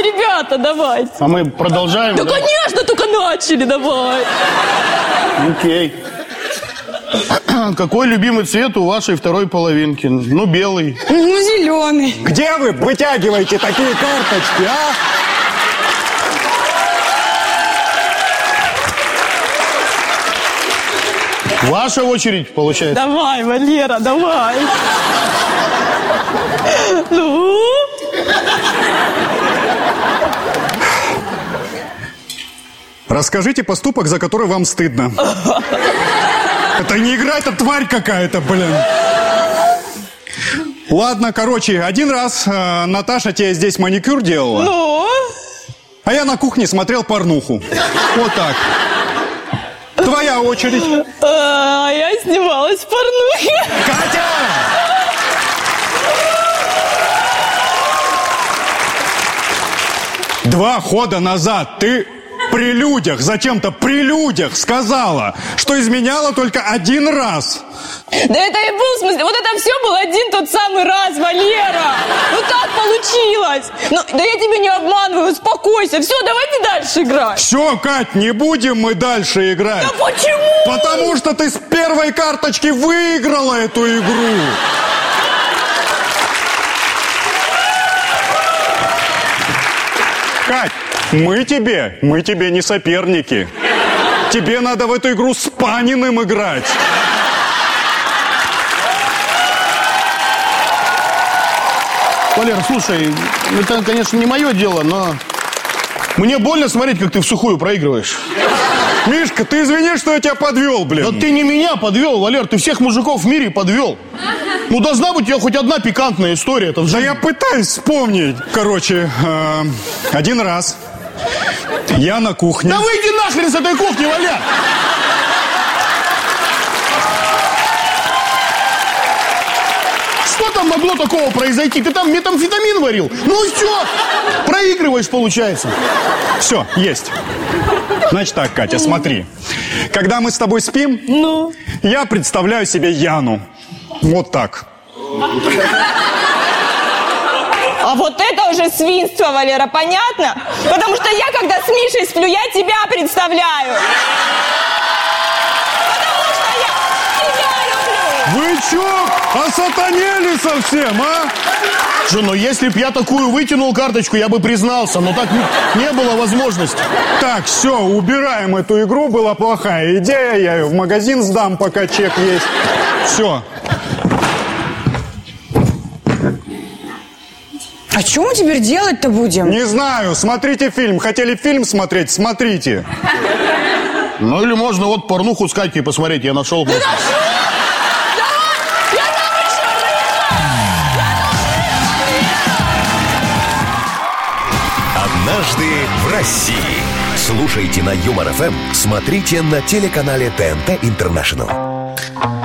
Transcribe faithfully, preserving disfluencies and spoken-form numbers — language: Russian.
давайте, ребята, давайте. А мы продолжаем? Да, да? конечно, только начали, давай. Окей. Какой любимый цвет у вашей второй половинки? Ну, белый. Ну, зеленый. Где вы вытягиваете такие карточки, а? Ваша очередь, получается. Давай, Валера, давай. Ну? Расскажите поступок, за который вам стыдно. Это не игра, это тварь какая-то, блин. Ладно, короче, один раз э, Наташа тебе здесь маникюр делала. Ну? А я на кухне смотрел порнуху. Вот так. Твоя очередь. А, я снималась в порнухе. Катя! Два хода назад ты при людях, зачем-то при людях сказала, что изменяла только один раз. Да это и был, в смысле, вот это все был один тот самый раз, Валера. Ну так получилось. Ну, да я тебя не обманываю, успокойся. Все, давайте дальше играть. Все, Кать, не будем мы дальше играть. Да почему? Потому что ты с первой карточки выиграла эту игру. Кать, мы тебе, мы тебе не соперники. Тебе надо в эту игру с Паниным играть. Валера, слушай, это, конечно, не мое дело, но мне больно смотреть, как ты в сухую проигрываешь. Мишка, ты извини, что я тебя подвел, блин. Да ты не меня подвел, Валер, ты всех мужиков в мире подвел. Ну, должна быть у тебя хоть одна пикантная история. Это да я пытаюсь вспомнить. Короче, э, один раз я на кухне. Да выйди нахрен с этой кухни, Валер! Что там могло такого произойти? Ты там метамфетамин варил? Ну и все, проигрываешь, получается. Все, есть. Значит так, Катя, смотри. Когда мы с тобой спим, ну? Я представляю себе Яну. Вот так. А вот это уже свинство, Валера, понятно? Потому что я, когда с Мишей сплю, я тебя представляю. Потому что я тебя люблю. Вы чё, осатанели совсем, а? Что, ну если б я такую вытянул карточку, я бы признался, но так не, не было возможности. Так, все, убираем эту игру, была плохая идея, я ее в магазин сдам, пока чек есть. Все. А что мы теперь делать-то будем? Не знаю, смотрите фильм. Хотели фильм смотреть? Смотрите. Ну или можно вот порнуху с Катькой посмотреть, я нашел. Ты нашел? Да, я там еще. Однажды в России. Слушайте на Юмор ФМ, смотрите на телеканале ТНТ Интернешнл.